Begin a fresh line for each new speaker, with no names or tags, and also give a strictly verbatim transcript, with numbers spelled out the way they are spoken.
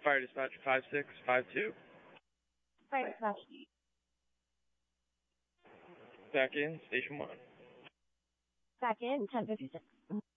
Fire dispatch five six five two.
Fire dispatch.
Back in, station one.
Back in, ten fifty-six.